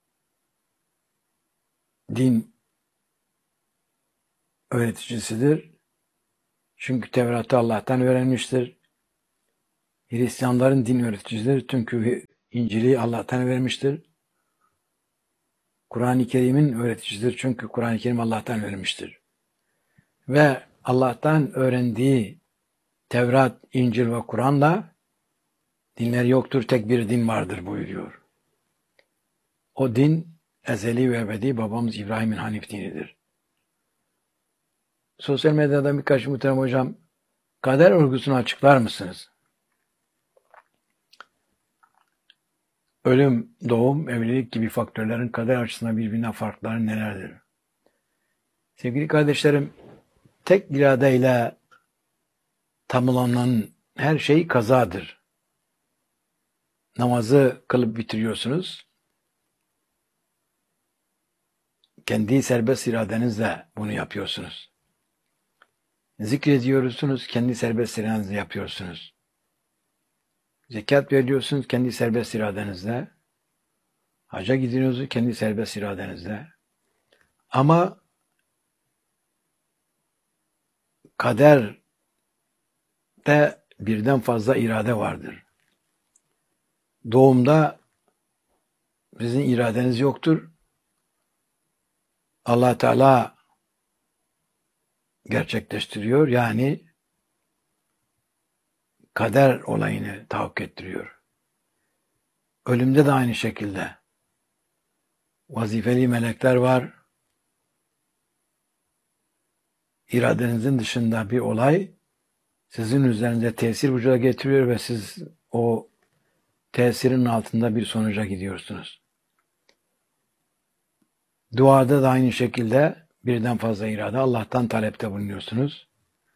din öğreticisidir. Çünkü Tevrat'ı Allah'tan öğrenmiştir. Hristiyanların din öğreticisidir. Çünkü İncil'i Allah'tan vermiştir. Kur'an-ı Kerim'in öğreticisidir. Çünkü Kur'an-ı Kerim Allah'tan vermiştir. Ve Allah'tan öğrendiği Tevrat, İncil ve Kur'an'la dinler yoktur, tek bir din vardır buyuruyor. O din ezeli ve ebedi babamız İbrahim'in Hanif dinidir. Sosyal medyada birkaç muhterem hocam, kader örgüsünü açıklar mısınız? Ölüm, doğum, evlilik gibi faktörlerin kader açısından birbirinden farkları nelerdir? Sevgili kardeşlerim, tek iradeyle tamamlanan her şey kazadır. Namazı kılıp bitiriyorsunuz. Kendi serbest iradenizle bunu yapıyorsunuz. Zikrediyorsunuz, kendi serbest iradenizle yapıyorsunuz. Zekat veriyorsunuz, kendi serbest iradenizle. Hacca gidiyorsunuz, kendi serbest iradenizle. Ama kaderde birden fazla irade vardır. Doğumda sizin iradeniz yoktur. Allah Teala gerçekleştiriyor. Yani kader olayını tahakkuk ettiriyor. Ölümde de aynı şekilde. Vazifeli melekler var. İradenizin dışında bir olay sizin üzerinize tesir vücuda getiriyor ve siz o tesirin altında bir sonuca gidiyorsunuz. Duada da aynı şekilde birden fazla irade Allah'tan talepte bulunuyorsunuz.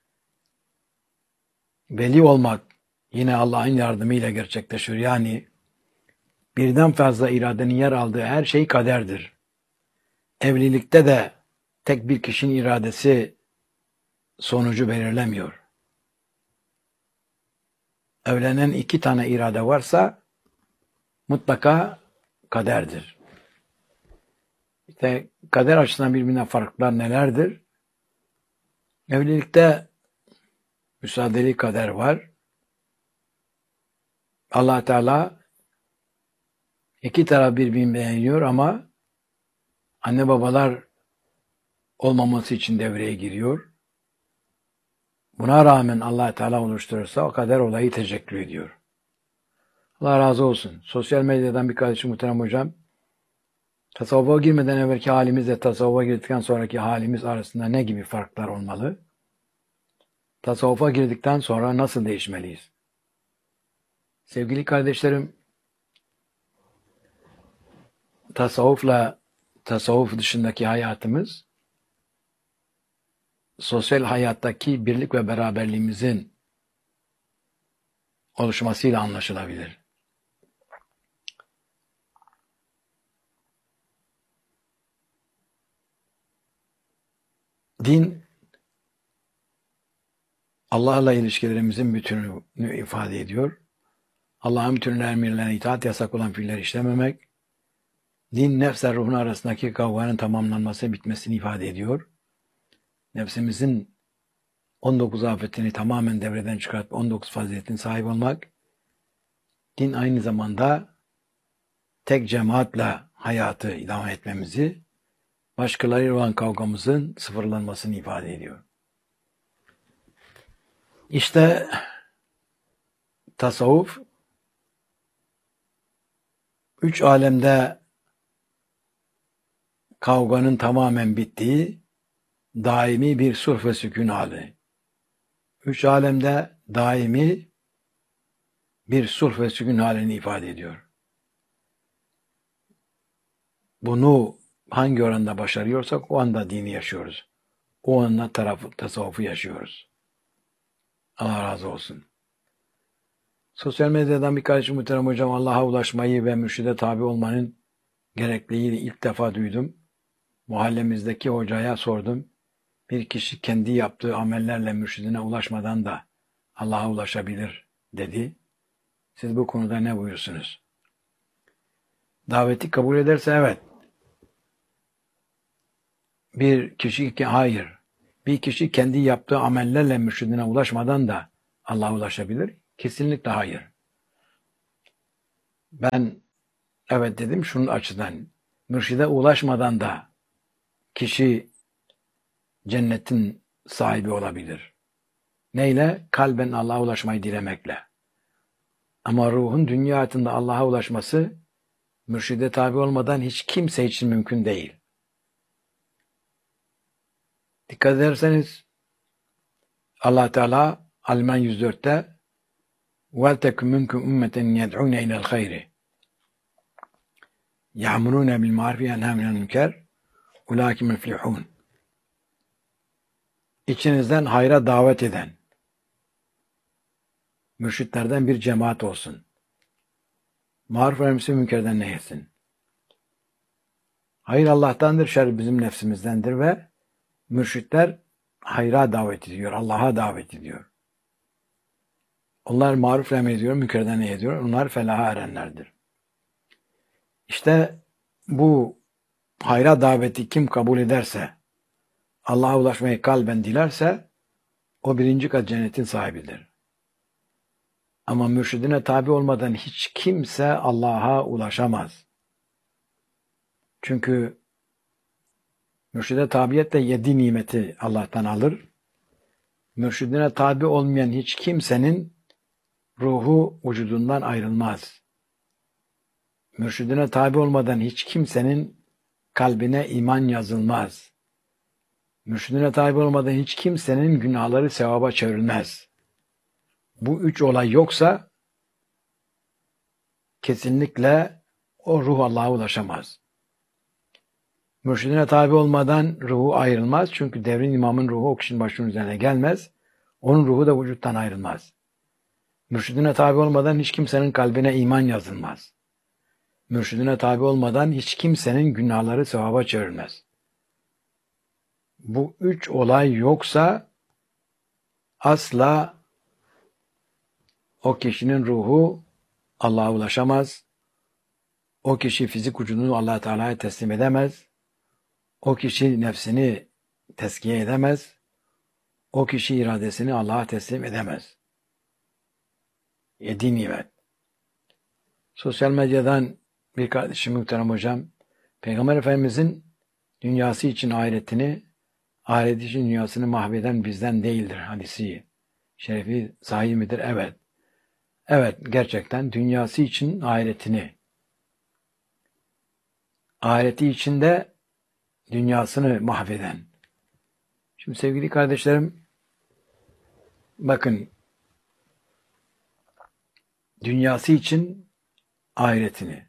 Veli olmak yine Allah'ın yardımıyla gerçekleşiyor. Yani birden fazla iradenin yer aldığı her şey kaderdir. Evlilikte de tek bir kişinin iradesi sonucu belirlemiyor. Evlenen 2 tane irade varsa mutlaka kaderdir. İşte kader açısından birbirinden farklar nelerdir? Evlilikte müsaadeli kader var. Allah Teala 2 taraf birbirini beğeniyor ama anne babalar olmaması için devreye giriyor. Buna rağmen Allah Teala oluşturursa o kader olayı teşekkür ediyor. Allah razı olsun. Sosyal medyadan bir kardeşim muhterem hocam, tasavvufa girmeden evvelki halimizle tasavvufa girdikten sonraki halimiz arasında ne gibi farklar olmalı? Tasavvufa girdikten sonra nasıl değişmeliyiz? Sevgili kardeşlerim, tasavvufla tasavvuf dışındaki hayatımız, sosyal hayattaki birlik ve beraberliğimizin oluşmasıyla anlaşılabilir. Din, Allah'la ilişkilerimizin bütününü ifade ediyor. Allah'ın bütün emirlerine itaat, yasak olan fiilleri işlememek. Din, nefsle ruhun arasındaki kavganın tamamlanması, bitmesini ifade ediyor. Nefsimizin 19 afetini tamamen devreden çıkartıp 19 faziletin sahip olmak. Din aynı zamanda tek cemaatle hayatı idame etmemizi, başkalarıyla olan kavgamızın sıfırlanmasını ifade ediyor. İşte tasavvuf 3 alemde kavganın tamamen bittiği daimi bir sulh ve sükun hali. 3 alemde daimi bir sulh ve sükun halini ifade ediyor. Bunu hangi oranda başarıyorsak o anda dini yaşıyoruz. O anda tasavvufu yaşıyoruz. Allah razı olsun. Sosyal medyadan birkaç muhterem hocam, Allah'a ulaşmayı ve mürşide tabi olmanın gerekliliğini ilk defa duydum. Mahallemizdeki hocaya sordum. Bir kişi kendi yaptığı amellerle mürşidine ulaşmadan da Allah'a ulaşabilir dedi. Siz bu konuda ne buyursunuz? Daveti kabul ederse evet. Hayır. Bir kişi kendi yaptığı amellerle mürşidine ulaşmadan da Allah'a ulaşabilir. Kesinlikle hayır. Ben evet dedim şunun açıdan. Mürşide ulaşmadan da kişi cennetin sahibi olabilir. Neyle? Kalben Allah'a ulaşmayı dilemekle. Ama ruhun dünya hayatında Allah'a ulaşması mürşide tabi olmadan hiç kimse için mümkün değil. Dikkat ederseniz Allah Teala Al-İmran 104'te وَلْتَكُمْ مِنْكُمْ اُمَّةً يَدْعُونَ اِلَى الْخَيْرِ يَعْمُرُونَ بِالْمَعْرُفِ وَيَنْهَوْنَ عَنِ الْمُنكَرِ اُولَٰئِكَ مُفْلِحُونَ. İçinizden hayra davet eden mürşitlerden bir cemaat olsun. Maruf ve emrisi münkerden nehyesin. Hayır Allah'tandır, şer bizim nefsimizdendir ve mürşitler hayra davet ediyor, Allah'a davet ediyor. Onlar maruf emrediyor, münkerden nehyediyor. Onlar felaha erenlerdir. İşte bu hayra daveti kim kabul ederse, Allah'a ulaşmayı kalben dilerse, o birinci kat cennetin sahibidir. Ama mürşidine tabi olmadan hiç kimse Allah'a ulaşamaz. Çünkü mürşide tabiyetle 7 nimeti Allah'tan alır. Mürşidine tabi olmayan hiç kimsenin ruhu vücudundan ayrılmaz. Mürşidine tabi olmadan hiç kimsenin kalbine iman yazılmaz. Mürşidine tabi olmadan hiç kimsenin günahları sevaba çevrilmez. Bu 3 olay yoksa kesinlikle o ruh Allah'a ulaşamaz. Mürşidine tabi olmadan ruhu ayrılmaz. Çünkü devrin imamın ruhu o kişinin başının üzerine gelmez. Onun ruhu da vücuttan ayrılmaz. Mürşidine tabi olmadan hiç kimsenin kalbine iman yazılmaz. Mürşidine tabi olmadan hiç kimsenin günahları sevaba çevrilmez. Bu 3 olay yoksa asla o kişinin ruhu Allah'a ulaşamaz. O kişi fizik vücudunu Allah Teala'ya teslim edemez. O kişi nefsini tezkiye edemez. O kişi iradesini Allah'a teslim edemez. 7 nimet. Sosyal medyadan bir kardeşim muhterem hocam, Peygamber Efendimizin dünyası için ahiretini, ahireti için dünyasını mahveden bizden değildir hadisi şerefi sahih midir? Evet. Evet, gerçekten dünyası için ahiretini, ahireti için de dünyasını mahveden. Şimdi sevgili kardeşlerim, bakın, dünyası için ahiretini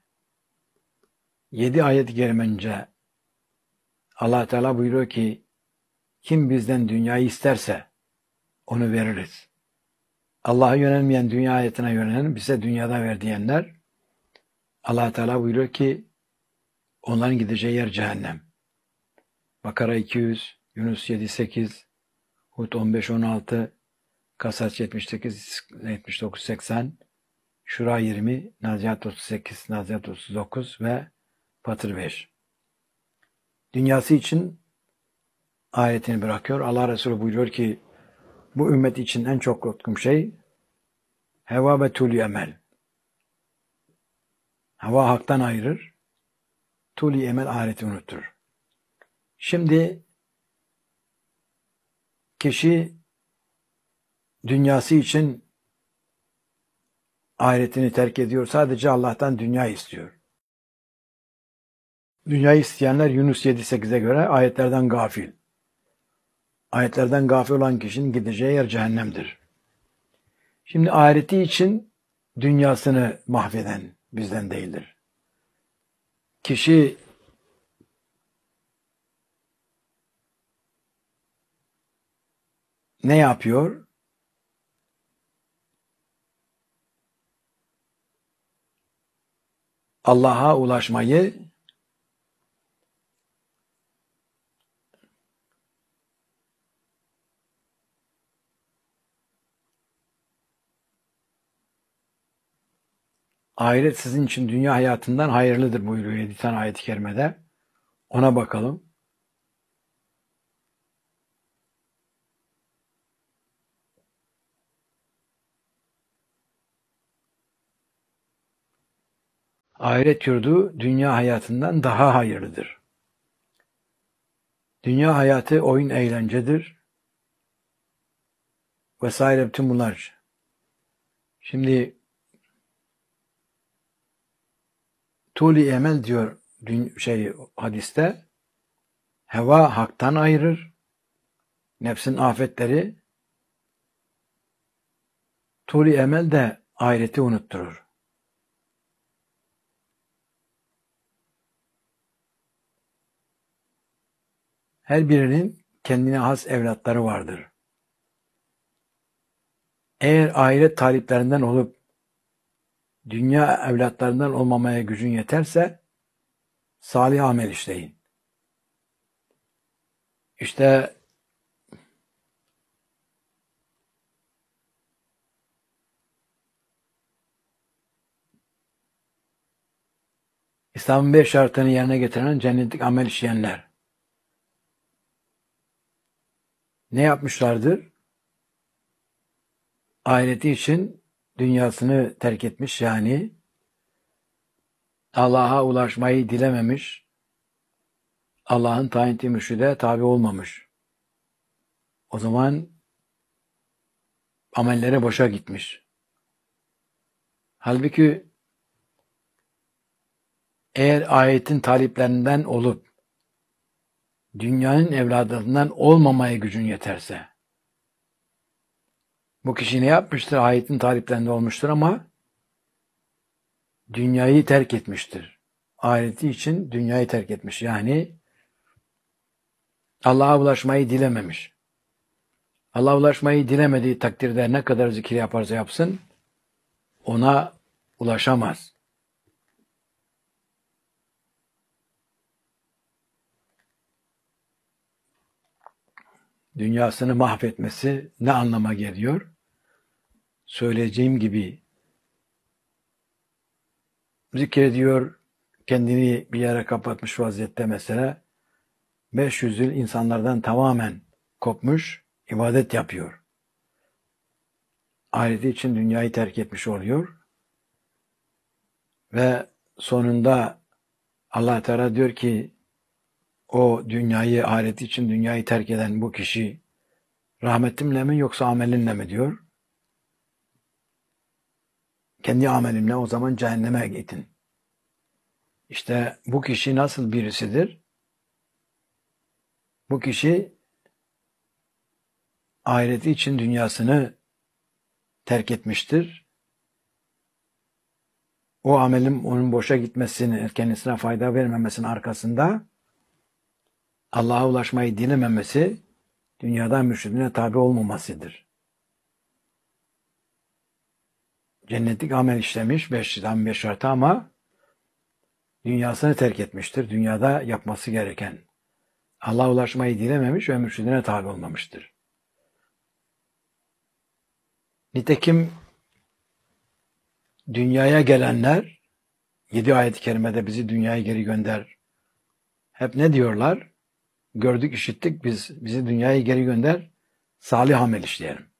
7 ayet-i kerime önce Allah Teala buyuruyor ki kim bizden dünyayı isterse onu veririz. Allah'a yönelmeyen, dünya hayatına yönelen, bize dünyada ver diyenler, Allah Teala buyuruyor ki onların gideceği yer cehennem. Bakara 200, Yunus 7-8, Hud 15-16, Kasas 78-79-80, Şura 20, Nazihat 38, Nazihat 39 ve Fatır 5. Dünyası için ayetini bırakıyor. Allah Resulü buyuruyor ki bu ümmet için en çok korktuğum şey heva ve tûl-i emel. Hava haktan ayırır, tûl-i emel ahireti unutturur. Şimdi kişi dünyası için ahiretini terk ediyor. Sadece Allah'tan dünya istiyor. Dünyayı isteyenler Yunus 7-8'e göre ayetlerden gafil. Ayetlerden gafil olan kişinin gideceği yer cehennemdir. Şimdi ahireti için dünyasını mahveden bizden değildir. Kişi ne yapıyor? Allah'a ulaşmayı ahiret sizin için dünya hayatından hayırlıdır buyuruyor 7 tane ayet-i kerimede. Ona bakalım. Ahiret yurdu dünya hayatından daha hayırlıdır. Dünya hayatı oyun eğlencedir. Vesaire bütün bunlar. Şimdi tuli emel diyor hadiste, heva haktan ayırır. Nefsin afetleri, tuli emel de ahireti unutturur. Her birinin kendine has evlatları vardır. Eğer ahiret taliplerinden olup dünya evlatlarından olmamaya gücün yeterse salih amel işleyin. İşte İslam'ın 5 şartını yerine getiren cennetlik amel işleyenler ne yapmışlardır? Ahireti için dünyasını terk etmiş, yani Allah'a ulaşmayı dilememiş, Allah'ın tayin ettiği mürşide tabi olmamış. O zaman amelleri boşa gitmiş. Halbuki eğer ayetin taliplerinden olup dünyanın evladlarından olmamaya gücün yeterse, bu kişi ne yapmıştır? Ayetin taliplerinde olmuştur ama dünyayı terk etmiştir. Ahireti için dünyayı terk etmiş. Yani Allah'a ulaşmayı dilememiş. Allah'a ulaşmayı dilemediği takdirde ne kadar zikir yaparsa yapsın, ona ulaşamaz. Dünyasını mahvetmesi ne anlama geliyor? Söyleyeceğim gibi zikrediyor, kendini bir yere kapatmış vaziyette mesela, 500 yıl insanlardan tamamen kopmuş, ibadet yapıyor. Ahireti için dünyayı terk etmiş oluyor. Ve sonunda Allah Teala diyor ki, o dünyayı, ahireti için dünyayı terk eden bu kişi rahmetimle mi yoksa amelinle mi diyor. Kendi amelimle, o zaman cehenneme gidin. İşte bu kişi nasıl birisidir? Bu kişi ahireti için dünyasını terk etmiştir. O amelin onun boşa gitmesini, kendisine fayda vermemesinin arkasında Allah'a ulaşmayı dilememesi, dünyadan mürşidine tabi olmamasıdır. Cennetlik amel işlemiş, 5 şartı, ama dünyasını terk etmiştir. Dünyada yapması gereken. Allah'a ulaşmayı dilememiş ve mürşidine tabi olmamıştır. Nitekim dünyaya gelenler, 7 ayet-i kerimede bizi dünyaya geri gönder, hep ne diyorlar? Gördük, işittik, bizi dünyaya geri gönder, salih amel işleyelim.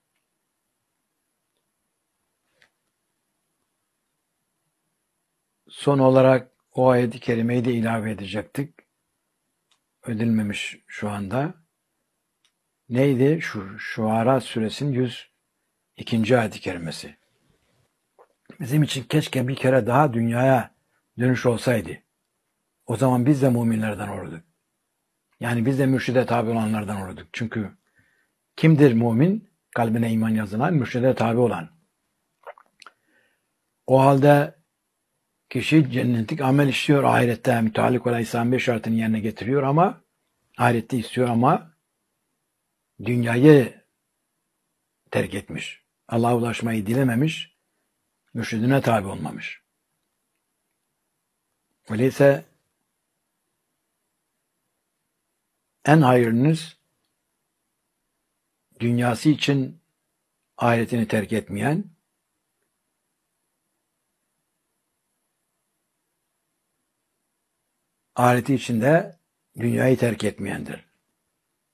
Son olarak o ayet-i kerimeyi de ilave edecektik. Ödülmemiş şu anda. Neydi? Şuara suresinin 102. ayet-i kerimesi. Bizim için keşke bir kere daha dünyaya dönüş olsaydı. O zaman biz de müminlerden olurduk. Yani biz de mürşide tabi olanlardan olurduk. Çünkü kimdir mümin? Kalbine iman yazılan, mürşide tabi olan. O halde kişi cennetlik amel işliyor, ahirette müteallik olan İslam'ın 5 şartını yerine getiriyor ama ahirette istiyor ama dünyayı terk etmiş. Allah'a ulaşmayı dilememiş, mürşidine tabi olmamış. Öyleyse en hayırlınız dünyası için ahiretini terk etmeyen, ahireti için de dünyayı terk etmeyendir.